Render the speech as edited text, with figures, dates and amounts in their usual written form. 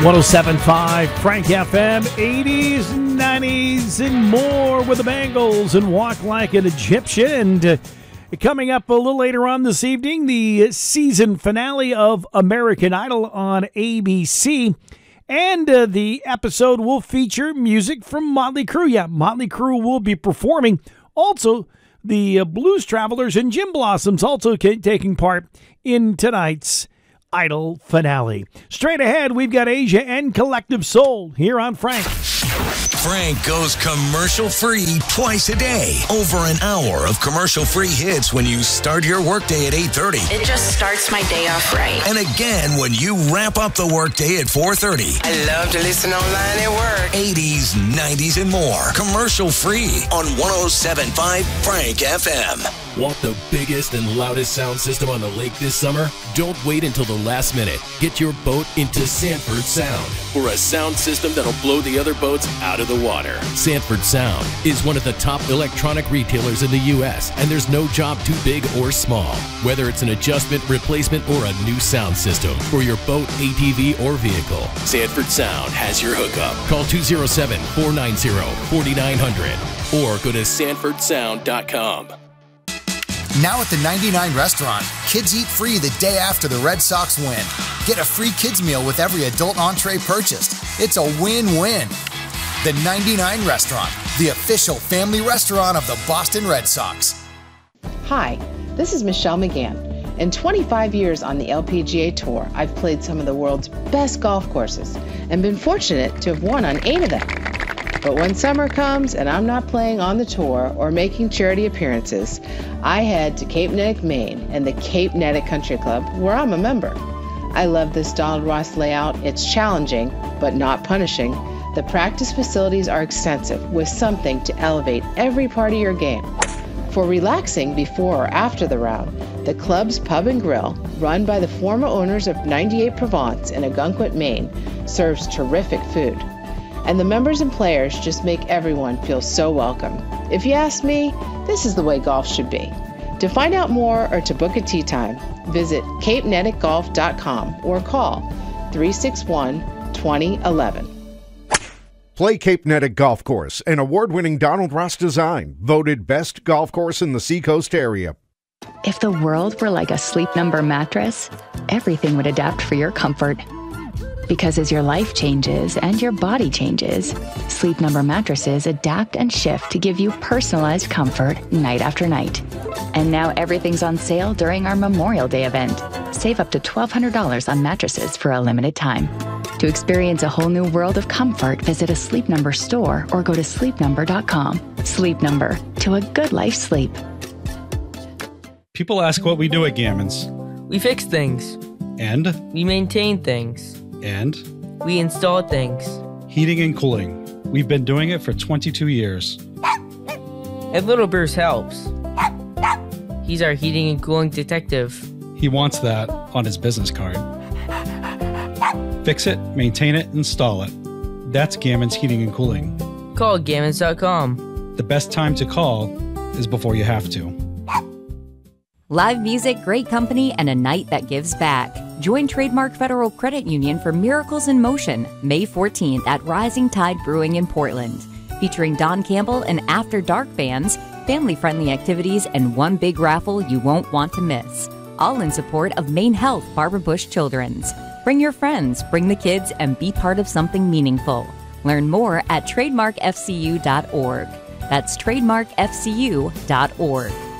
107.5 Frank FM, 80s, 90s, and more with the Bangles and Walk Like an Egyptian. And coming up a little later on this evening, the season finale of American Idol on ABC. And the episode will feature music from Motley Crue. Yeah, Motley Crue will be performing. Also, the Blues Travelers and Gin Blossoms also taking part in tonight's Idol finale. Straight ahead, we've got Asia and Collective Soul here on Frank. Frank goes commercial-free twice a day. Over an hour of commercial-free hits when you start your workday at 8:30. It just starts my day off right. And again when you wrap up the workday at 4:30. I love to listen online at work. 80s, 90s, and more. Commercial-free on 107.5 Frank FM. Want the biggest and loudest sound system on the lake this summer? Don't wait until the last minute. Get your boat into Sanford Sound for a sound system that'll blow the other boats out of the water. Sanford Sound is one of the top electronic retailers in the U.S., and there's no job too big or small. Whether it's an adjustment, replacement, or a new sound system for your boat, ATV, or vehicle, Sanford Sound has your hookup. Call 207-490-4900 or go to sanfordsound.com. Now at the 99 Restaurant, kids eat free the day after the Red Sox win. Get a free kids meal with every adult entree purchased. It's a win-win. The 99 Restaurant, the official family restaurant of the Boston Red Sox. Hi, this is Michelle McGann. In 25 years on the LPGA Tour, I've played some of the world's best golf courses and been fortunate to have won on 8 of them. But when summer comes and I'm not playing on the tour or making charity appearances, I head to Cape Nettic, Maine and the Cape Nettic Country Club, where I'm a member. I love this Donald Ross layout. It's challenging, but not punishing. The practice facilities are extensive, with something to elevate every part of your game. For relaxing before or after the round, the club's Pub and Grill, run by the former owners of 98 Provence in Ogunquit, Maine, serves terrific food. And the members and players just make everyone feel so welcome. If you ask me, this is the way golf should be. To find out more or to book a tee time, visit capenetticgolf.com or call 361-2011. Play Cape Nettic Golf Course, an award-winning Donald Ross design, voted best golf course in the Seacoast area. If the world were like a Sleep Number mattress, everything would adapt for your comfort. Because as your life changes and your body changes, Sleep Number mattresses adapt and shift to give you personalized comfort night after night. And now everything's on sale during our Memorial Day event. Save up to $1,200 on mattresses for a limited time. To experience a whole new world of comfort, visit a Sleep Number store or go to sleepnumber.com. Sleep Number, to a good life sleep. People ask what we do at Gammons. We fix things. And? We maintain things. And? We install things. Heating and cooling. We've been doing it for 22 years. And Little Bruce helps. He's our heating and cooling detective. He wants that on his business card. Fix it, maintain it, install it. That's Gammons Heating and Cooling. Call Gammons.com. The best time to call is before you have to. Live music, great company, and a night that gives back. Join Trademark Federal Credit Union for Miracles in Motion, May 14th at Rising Tide Brewing in Portland. Featuring Don Campbell and After Dark bands, family-friendly activities, and one big raffle you won't want to miss. All in support of Maine Health Barbara Bush Children's. Bring your friends, bring the kids, and be part of something meaningful. Learn more at trademarkfcu.org. That's trademarkfcu.org.